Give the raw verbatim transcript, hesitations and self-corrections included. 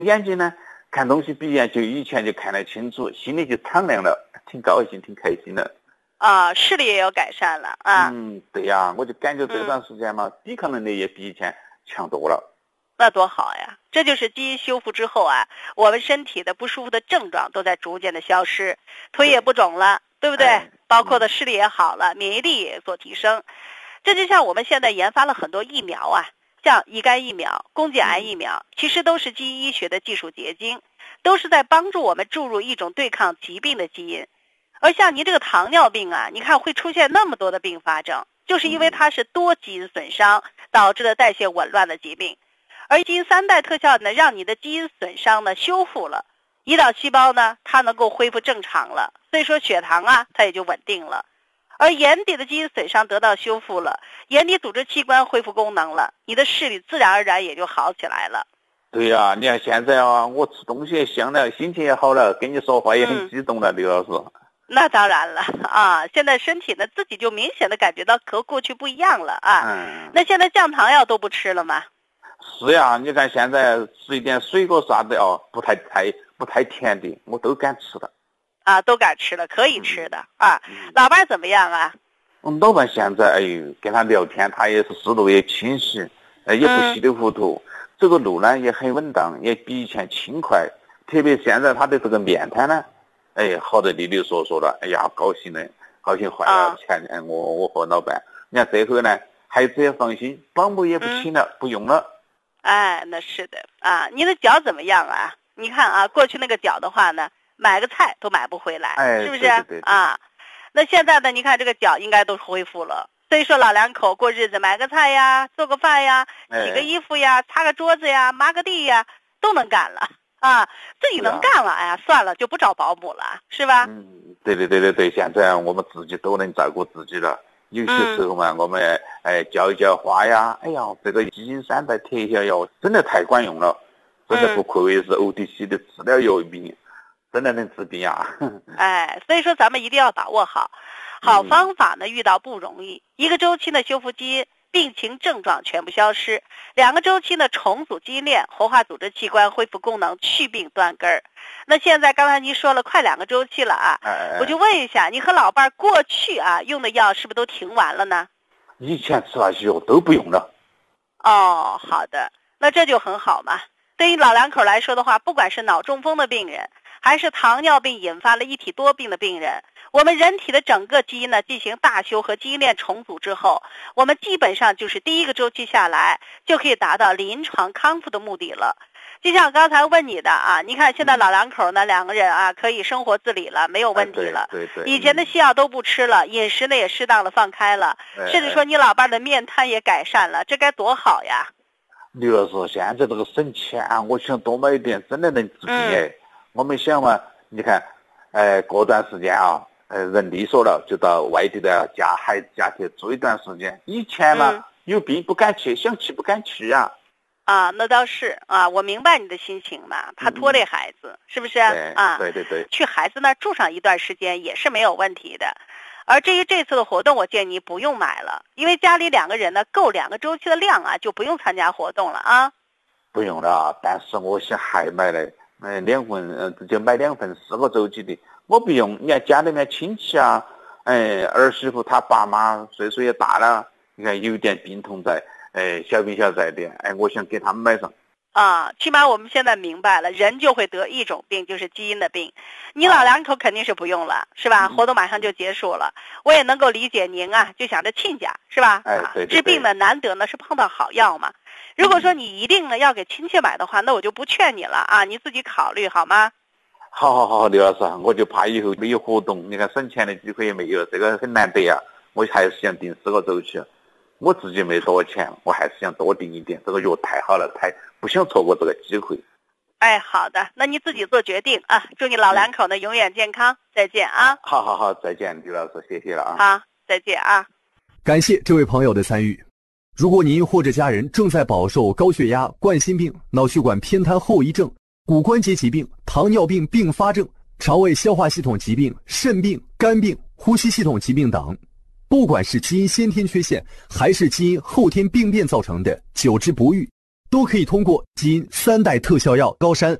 眼睛呢看东西比就以前就看得清楚，心里就敞亮了，挺高兴挺开心的。 啊，视力也有改善了啊。 嗯，对呀，我就感觉这段时间嘛，嗯、抵抗能力也比以前强多了。 那多好呀！这就是基因修复之后啊，我们身体的不舒服的症状都在逐渐的消失，腿也不肿了，对不对？ 哎、 包括的视力也好了，免疫力也做提升。这就像我们现在研发了很多疫苗啊，像乙肝疫苗、宫颈癌疫苗，其实都是基因医学的技术结晶，都是在帮助我们注入一种对抗疾病的基因。而像您这个糖尿病啊，你看会出现那么多的并发症，就是因为它是多基因损伤导致的代谢紊乱的疾病。而基因三代特效呢，让你的基因损伤呢修复了，胰岛细胞呢它能够恢复正常了，所以说血糖啊它也就稳定了。而眼底的基因损伤得到修复了，眼底组织器官恢复功能了，你的视力自然而然也就好起来了。 对呀、啊，你看现在啊，我吃东西也香了，心情也好了，跟你说话也很激动了，刘、嗯、老师。 那当然了啊，现在身体呢自己就明显的感觉到和过去不一样了啊。 嗯。 那现在降糖药都不吃了吗？ 是呀，你看现在吃一点水果啥的哦，不太太不太甜的，我都敢吃的。 啊，都敢吃了，可以吃的、嗯、啊。老伴怎么样啊？ 嗯，老伴现在哎呦，跟他聊天，他也是思路也清晰，哎，也不稀里糊涂，嗯、这个路呢也很稳当，也比以前轻快。特别现在他的这个面瘫呢，哎，好得利利索索的，哎呀，高兴的，高兴坏了。啊、前天我我和老伴，你看这回呢，孩子也放心，保姆也不请了，嗯、不用了。 哎，那是的啊，你的脚怎么样啊？你看啊，过去那个脚的话呢，买个菜都买不回来， 哎、 是不是？ 对对对对啊，那现在呢，你看这个脚应该都恢复了。所以说老两口过日子，买个菜呀，做个饭呀，洗个衣服呀，哎、擦个桌子呀，抹个地呀，都能干了啊，自己能干了，哎呀，算了，就不找保姆了，是吧？ 嗯，对对对对对，现在我们自己都能照顾自己了。有些时候嘛，嗯、我们哎浇一浇花呀，哎呀，这个基因三代特效药真的太管用了，真的不愧为是 O T C 的治疗药品，真的能治病啊！ 哎，所以说咱们一定要把握好，好方法呢遇到不容易，一个周期呢修复基因，病情症状全部消失，两个周期呢重组基因链，活化组织器官，恢复功能，去病断根儿。那现在刚才您说了快两个周期了啊， 哎、 我就问一下，你和老伴过去啊用的药是不是都停完了呢？ 以前吃那些药都不用了。 哦，好的，那这就很好嘛。对于老两口来说的话，不管是脑中风的病人，还是糖尿病引发了一体多病的病人，我们人体的整个基因呢进行大修和基因链重组之后，我们基本上就是第一个周期下来就可以达到临床康复的目的了。就像刚才问你的啊，你看现在老两口呢，两个人啊可以生活自理了，没有问题了。 哎、对对对， 以前的西药都不吃了，饮食呢也适当的放开了， 哎、 甚至说你老伴的面瘫也改善了，这该多好呀！ 刘老师，现在这个省钱，我想多买一点，真的能治病哎。嗯、我们想嘛，你看，哎，过段时间啊，呃，人利索了，就到外地的家孩子家去住一段时间。以前嘛，嗯、有病不敢去，想去不敢去呀、 啊。啊，那倒是啊，我明白你的心情嘛，怕拖累孩子，嗯、是不是？啊， 对对对， 去孩子那儿住上一段时间也是没有问题的。而至于这次的活动，我建议你不用买了，因为家里两个人呢够两个周期的量啊，就不用参加活动了啊。 不用了，但是我想还买嘞，呃，两份，呃，就买两份四个周期的，我不用。你看家里面亲戚啊，哎，儿媳妇她爸妈岁数也大了，你看有点病痛在，哎，小病小灾的，哎，我想给他们买上。 啊，起码我们现在明白了，人就会得一种病，就是基因的病。你老两口肯定是不用了，是吧？活动马上就结束了，我也能够理解您啊，就想着亲家，是吧？ 哎，对对对， 治病呢难得呢是碰到好药嘛。如果说你一定呢要给亲戚买的话，那我就不劝你了啊，你自己考虑好吗？ 好好好，刘老师，我就怕以后没有活动，你看省钱的机会也没有，这个很难得啊。我还是想订四个周期。我自己没多少钱，我还是想多订一点。这个药太好了，太不想错过这个机会。 哎，好的，那你自己做决定啊！祝你老两口呢永远健康，再见啊！ 好好好，再见，刘老师，谢谢了啊！ 好，再见啊！ 感谢这位朋友的参与。如果您或者家人正在饱受高血压、冠心病、脑血管偏瘫后遗症、骨关节疾病、糖尿病并发症、肠胃消化系统疾病、肾病、肝病、呼吸系统疾病等，不管是基因先天缺陷还是基因后天病变造成的久治不愈、 都可以通过基因三代特效药高山